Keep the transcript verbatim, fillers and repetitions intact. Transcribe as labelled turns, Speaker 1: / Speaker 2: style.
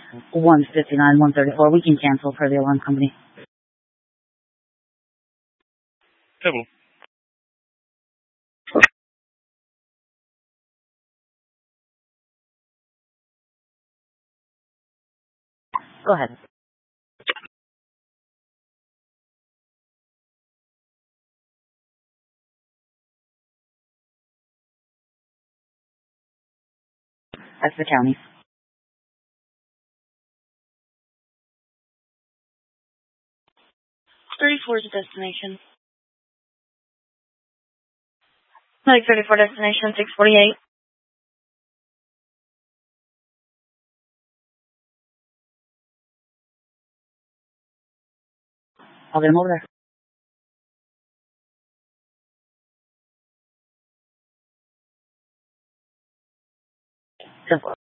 Speaker 1: one fifty-nine, one thirty-four. We can cancel for the alarm company.
Speaker 2: Pebble.
Speaker 1: Go ahead. That's the county.
Speaker 3: thirty-four is a destination. Like thirty-four destination, six forty-eight.
Speaker 1: I'll get him over there. Simple.